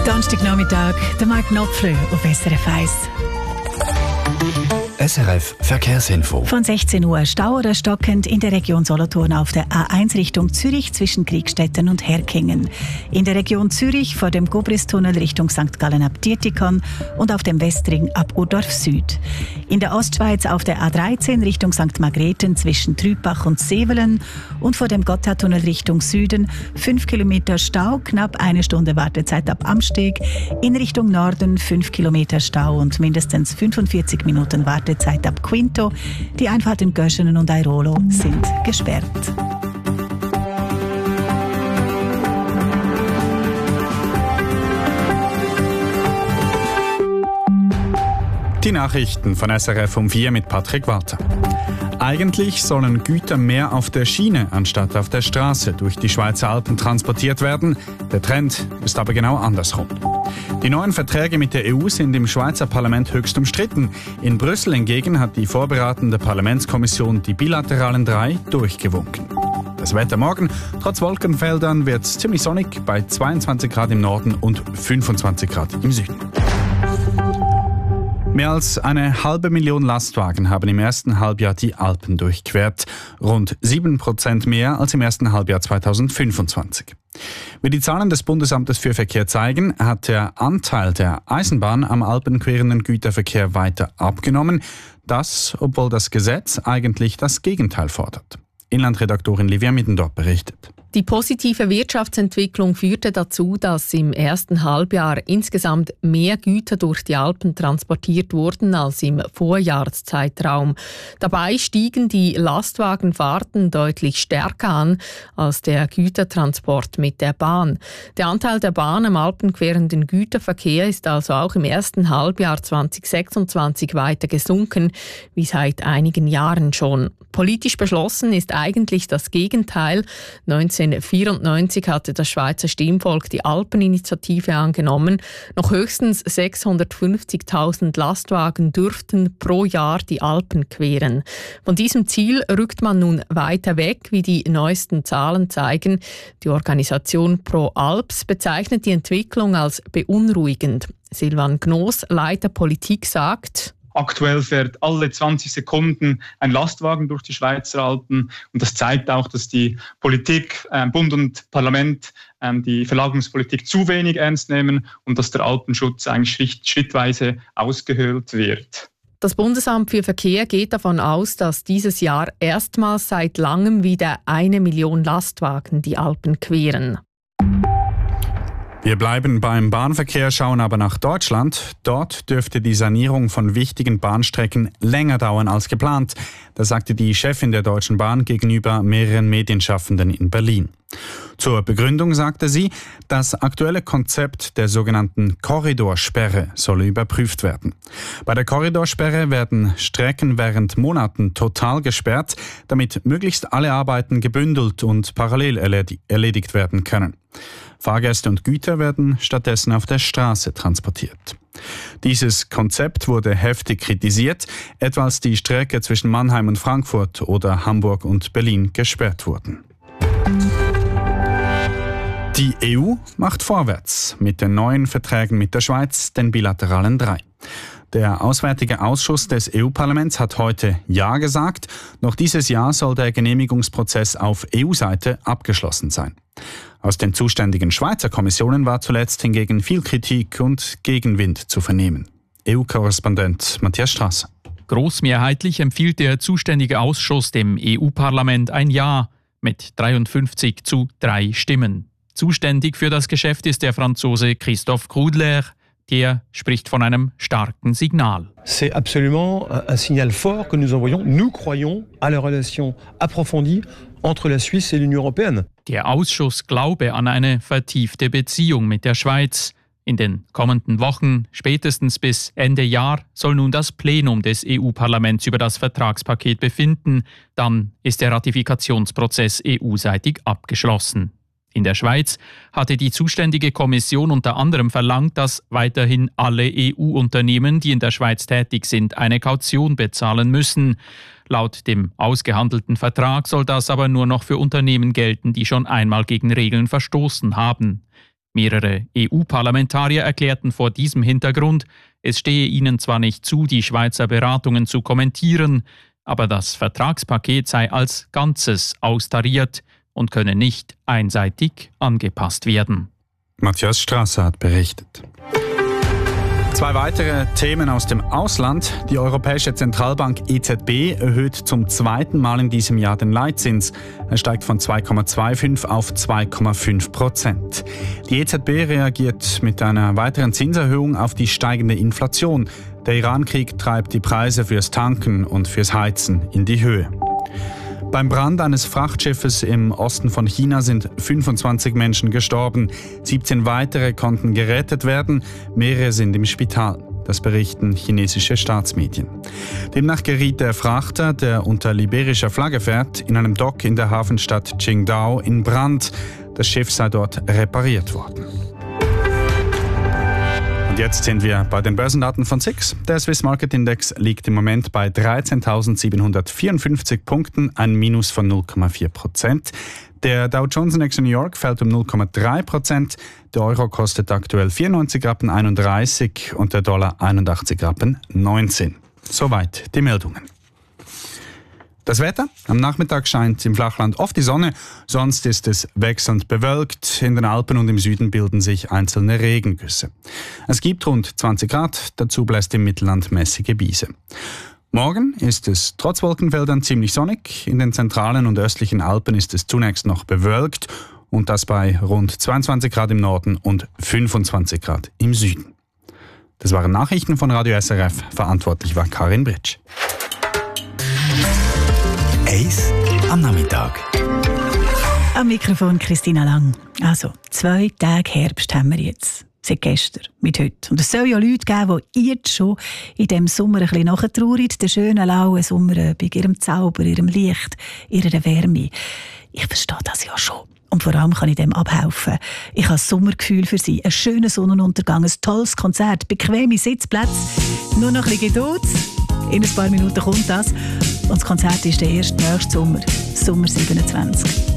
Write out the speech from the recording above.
Donnerstagnachmittag, der Marc Knopfler auf SRF 1. SRF Verkehrsinfo. Von 16 Uhr Stau oder stockend in der Region Solothurn auf der A1 Richtung Zürich zwischen Kriegstetten und Herkingen. In der Region Zürich vor dem Gobris-Tunnel Richtung St. Gallen ab Dietikon und auf dem Westring ab Urdorf Süd. In der Ostschweiz auf der A13 Richtung St. Margrethen zwischen Trübach und Sevelen und vor dem Gotthardtunnel Richtung Süden 5 Kilometer Stau, knapp 1 Stunde Wartezeit ab Amsteg. In Richtung Norden 5 Kilometer Stau und mindestens 45 Minuten Wartezeit ab Quinto. Die Einfahrten Göschenen und Airolo sind gesperrt. Die Nachrichten von SRF um 4 mit Patrick Walter. Eigentlich sollen Güter mehr auf der Schiene anstatt auf der Straße durch die Schweizer Alpen transportiert werden. Der Trend ist aber genau andersrum. Die neuen Verträge mit der EU sind im Schweizer Parlament höchst umstritten. In Brüssel hingegen hat die vorberatende Parlamentskommission die bilateralen 3 durchgewunken. Das Wetter morgen, trotz Wolkenfeldern, wird es ziemlich sonnig bei 22 Grad im Norden und 25 Grad im Süden. Mehr als 500.000 Lastwagen haben im ersten Halbjahr die Alpen durchquert. Rund 7% mehr als im ersten Halbjahr 2025. Wie die Zahlen des Bundesamtes für Verkehr zeigen, hat der Anteil der Eisenbahn am alpenquerenden Güterverkehr weiter abgenommen. Das, obwohl das Gesetz eigentlich das Gegenteil fordert. Inlandredaktorin Livia Middendorf berichtet. Die positive Wirtschaftsentwicklung führte dazu, dass im ersten Halbjahr insgesamt mehr Güter durch die Alpen transportiert wurden als im Vorjahreszeitraum. Dabei stiegen die Lastwagenfahrten deutlich stärker an als der Gütertransport mit der Bahn. Der Anteil der Bahn am alpenquerenden Güterverkehr ist also auch im ersten Halbjahr 2026 weiter gesunken, wie seit einigen Jahren schon. Politisch beschlossen ist eigentlich das Gegenteil. 1994 hatte das Schweizer Stimmvolk die Alpeninitiative angenommen. Noch höchstens 650.000 Lastwagen dürften pro Jahr die Alpen queren. Von diesem Ziel rückt man nun weiter weg, wie die neuesten Zahlen zeigen. Die Organisation Pro Alps bezeichnet die Entwicklung als beunruhigend. Silvan Gnos, Leiter Politik, sagt: Aktuell fährt alle 20 Sekunden ein Lastwagen durch die Schweizer Alpen. Und das zeigt auch, dass die Politik, Bund und Parlament, die Verlagerungspolitik zu wenig ernst nehmen und dass der Alpenschutz eigentlich schrittweise ausgehöhlt wird. Das Bundesamt für Verkehr geht davon aus, dass dieses Jahr erstmals seit langem wieder 1 Million Lastwagen die Alpen queren. Wir bleiben beim Bahnverkehr, schauen aber nach Deutschland. Dort dürfte die Sanierung von wichtigen Bahnstrecken länger dauern als geplant. Das sagte die Chefin der Deutschen Bahn gegenüber mehreren Medienschaffenden in Berlin. Zur Begründung sagte sie, das aktuelle Konzept der sogenannten Korridorsperre solle überprüft werden. Bei der Korridorsperre werden Strecken während Monaten total gesperrt, damit möglichst alle Arbeiten gebündelt und parallel erledigt werden können. Fahrgäste und Güter werden stattdessen auf der Straße transportiert. Dieses Konzept wurde heftig kritisiert, etwa als die Strecke zwischen Mannheim und Frankfurt oder Hamburg und Berlin gesperrt wurden. Die EU macht vorwärts mit den neuen Verträgen mit der Schweiz, den bilateralen 3. Der Auswärtige Ausschuss des EU-Parlaments hat heute Ja gesagt. Noch dieses Jahr soll der Genehmigungsprozess auf EU-Seite abgeschlossen sein. Aus den zuständigen Schweizer Kommissionen war zuletzt hingegen viel Kritik und Gegenwind zu vernehmen. EU-Korrespondent Matthias Strasser. Großmehrheitlich empfiehlt der zuständige Ausschuss dem EU-Parlament ein Ja mit 53:3 Stimmen. Zuständig für das Geschäft ist der Franzose Christophe Grudler. Der spricht von einem starken Signal. C'est absolument un signal fort que nous envoyons. Nous croyons à la relation approfondie entre la Suisse et l'Union européenne. Der Ausschuss glaube an eine vertiefte Beziehung mit der Schweiz. In den kommenden Wochen, spätestens bis Ende Jahr, soll nun das Plenum des EU-Parlaments über das Vertragspaket befinden. Dann ist der Ratifikationsprozess EU-seitig abgeschlossen. In der Schweiz hatte die zuständige Kommission unter anderem verlangt, dass weiterhin alle EU-Unternehmen, die in der Schweiz tätig sind, eine Kaution bezahlen müssen. Laut dem ausgehandelten Vertrag soll das aber nur noch für Unternehmen gelten, die schon einmal gegen Regeln verstoßen haben. Mehrere EU-Parlamentarier erklärten vor diesem Hintergrund, es stehe ihnen zwar nicht zu, die Schweizer Beratungen zu kommentieren, aber das Vertragspaket sei als Ganzes austariert und könne nicht einseitig angepasst werden. Matthias Strasser hat berichtet. 2 weitere Themen aus dem Ausland. Die Europäische Zentralbank EZB erhöht zum 2. Mal in diesem Jahr den Leitzins. Er steigt von 2,25 auf 2,5%. Die EZB reagiert mit einer weiteren Zinserhöhung auf die steigende Inflation. Der Iran-Krieg treibt die Preise fürs Tanken und fürs Heizen in die Höhe. Beim Brand eines Frachtschiffes im Osten von China sind 25 Menschen gestorben. 17 weitere konnten gerettet werden, mehrere sind im Spital. Das berichten chinesische Staatsmedien. Demnach geriet der Frachter, der unter liberischer Flagge fährt, in einem Dock in der Hafenstadt Qingdao in Brand. Das Schiff sei dort repariert worden. Und jetzt sind wir bei den Börsendaten von SIX. Der Swiss Market Index liegt im Moment bei 13.754 Punkten, ein Minus von 0,4%. Der Dow Jones Index in New York fällt um 0,3%. Der Euro kostet aktuell 94,31 Rappen und der Dollar 81,19 Rappen. Soweit die Meldungen. Das Wetter? Am Nachmittag scheint im Flachland oft die Sonne, sonst ist es wechselnd bewölkt. In den Alpen und im Süden bilden sich einzelne Regengüsse. Es gibt rund 20 Grad, dazu bläst im Mittelland mäßige Biese. Morgen ist es trotz Wolkenfeldern ziemlich sonnig. In den zentralen und östlichen Alpen ist es zunächst noch bewölkt und das bei rund 22 Grad im Norden und 25 Grad im Süden. Das waren Nachrichten von Radio SRF. Verantwortlich war Karin Britsch. Eis am Nachmittag. Am Mikrofon Christina Lang. Also, 2 Tage Herbst haben wir jetzt. Seit gestern, mit heute. Und es soll ja Leute geben, die jetzt schon in diesem Sommer ein bisschen nachtrauern, der schönen lauen Sommerabend, ihrem Zauber, ihrem Licht, ihrer Wärme. Ich verstehe das ja schon. Und vor allem kann ich dem abhelfen. Ich habe ein Sommergefühl für sie. Einen schönen Sonnenuntergang, ein tolles Konzert, bequeme Sitzplätze. Nur noch ein bisschen Geduld. In ein paar Minuten kommt das. Und das Konzert ist der erste nächste Sommer, Sommer 27.